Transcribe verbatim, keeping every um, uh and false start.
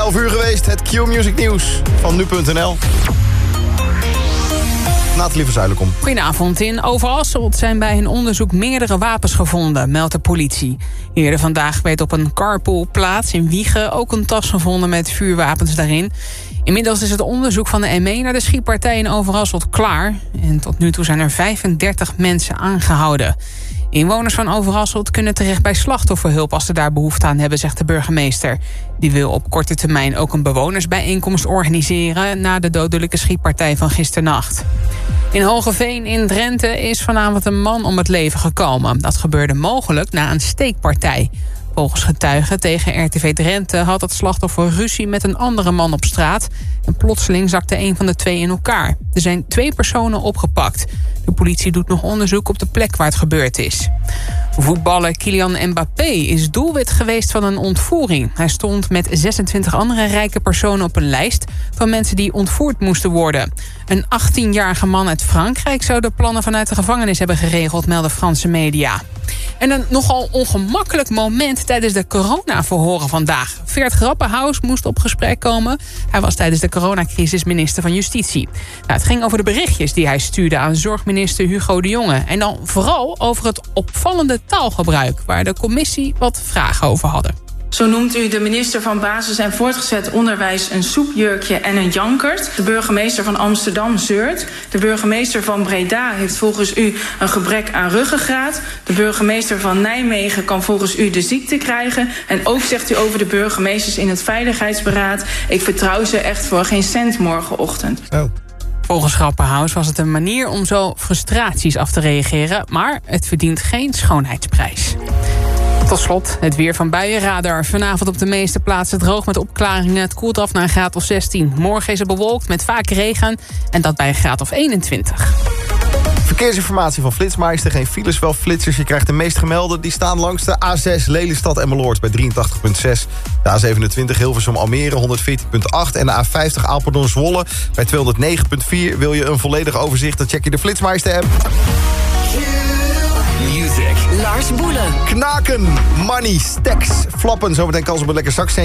elf uur geweest, het Q-Music nieuws van nu punt n l. Nathalie Verzuilen, kom. Goedenavond. In Overasselt zijn bij een onderzoek meerdere wapens gevonden, meldt de politie. Eerder vandaag werd op een carpoolplaats in Wijchen ook een tas gevonden met vuurwapens daarin. Inmiddels is het onderzoek van de M E naar de schietpartij in Overasselt klaar. En tot nu toe zijn er vijfendertig mensen aangehouden. Inwoners van Overasselt kunnen terecht bij slachtofferhulp als ze daar behoefte aan hebben, zegt de burgemeester. Die wil op korte termijn ook een bewonersbijeenkomst organiseren na de dodelijke schietpartij van gisternacht. In Hogeveen in Drenthe is vanavond een man om het leven gekomen. Dat gebeurde mogelijk na een steekpartij. Volgens getuigen tegen R T V Drenthe had het slachtoffer ruzie met een andere man op straat. En plotseling zakte een van de twee in elkaar. Er zijn twee personen opgepakt. De politie doet nog onderzoek op de plek waar het gebeurd is. Voetballer Kylian Mbappé is doelwit geweest van een ontvoering. Hij stond met zesentwintig andere rijke personen op een lijst van mensen die ontvoerd moesten worden. Een achttienjarige man uit Frankrijk zou de plannen vanuit de gevangenis hebben geregeld, melden Franse media. En een nogal ongemakkelijk moment tijdens de coronaverhoren vandaag. Veert Grapperhaus moest op gesprek komen. Hij was tijdens de coronacrisis minister van Justitie. Nou, het ging over de berichtjes die hij stuurde aan zorgminister Hugo de Jonge. En dan vooral over het opvallende taalgebruik, waar de commissie wat vragen over hadden. Zo noemt u de minister van Basis- en Voortgezet Onderwijs een soepjurkje en een jankert. De burgemeester van Amsterdam zeurt. De burgemeester van Breda heeft volgens u een gebrek aan ruggengraat. De burgemeester van Nijmegen kan volgens u de ziekte krijgen. En ook zegt u over de burgemeesters in het Veiligheidsberaad: ik vertrouw ze echt voor geen cent morgenochtend. Oh. Volgens Grapperhaus was het een manier om zo frustraties af te reageren, maar het verdient geen schoonheidsprijs. Tot slot het weer van Buienradar. Vanavond op de meeste plaatsen droog met opklaringen. Het koelt af naar een graad of zestien. Morgen is het bewolkt met vaak regen. En dat bij een graad of eenentwintig. Verkeersinformatie van Flitsmeister. Geen files, wel flitsers. Je krijgt de meest gemelde. Die staan langs de A zes Lelystad en Meloord bij drieëntachtig komma zes. De A zevenentwintig Hilversum Almere honderdveertien komma acht. En de A vijftig Apeldoorn Zwolle bij tweehonderdnegen komma vier. Wil je een volledig overzicht, dan check je de Flitsmeister app. Music. Lars Boelen. Knaken, money, stacks, flappen. Zometeen kans op een lekker zakcentje.